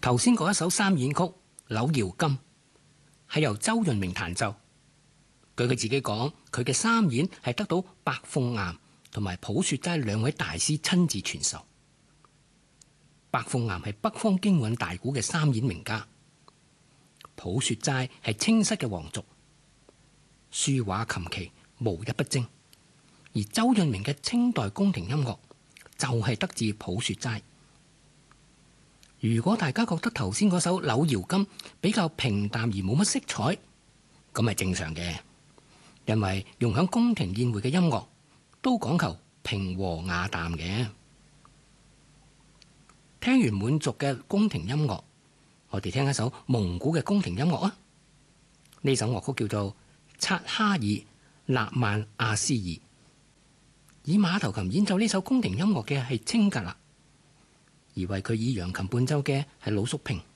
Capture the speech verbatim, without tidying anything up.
頭先嗰一首三演曲《柳瑤金》係由周潤明彈奏。據佢自己講，佢嘅三演係得到白鳳岩同埋普雪齋兩位大師親自傳授。白鳳岩係北方京韻大鼓嘅三演名家，普雪齋係清室嘅皇族，書畫琴棋無一不精。而周潤明嘅清代宮廷音樂就係得自普雪齋。如果大家覺得頭先嗰首《柳瑤金》比較平淡而冇乜色彩，咁係正常嘅，因為用響宮廷宴會嘅音樂都講求平和雅淡嘅。聽完滿族嘅宮廷音樂，我哋聽一首蒙古嘅宮廷音樂啊！呢首樂曲叫做《察哈爾納曼阿斯爾》，以馬頭琴演奏呢首宮廷音樂嘅係清格勒，而為佢以揚琴伴奏嘅係魯叔平。